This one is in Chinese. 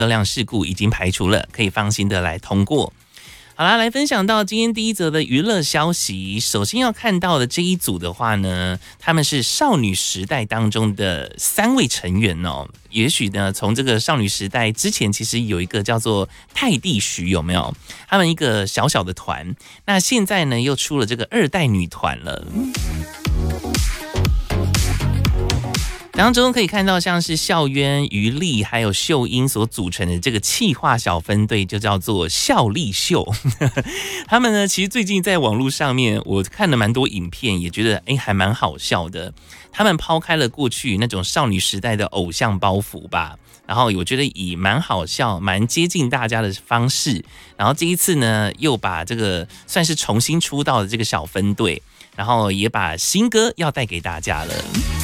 车辆事故已经排除了，可以放心的来通过。好啦，来分享到今天第一则的娱乐消息。首先要看到的这一组的话呢，他们是少女时代当中的3位成员哦。也许呢，从这个少女时代之前，其实有一个叫做泰迪徐，有没有？他们一个小小的团，那现在呢又出了这个2代女团了。当中可以看到像是孝渊、于丽还有秀英所组成的这个企划小分队，就叫做孝丽秀。他们呢，其实最近在网络上面我看了蛮多影片，也觉得还蛮好笑的。他们抛开了过去那种少女时代的偶像包袱吧，然后我觉得以蛮好笑、蛮接近大家的方式，然后这一次呢，又把这个算是重新出道的这个小分队，然后也把新歌要带给大家了。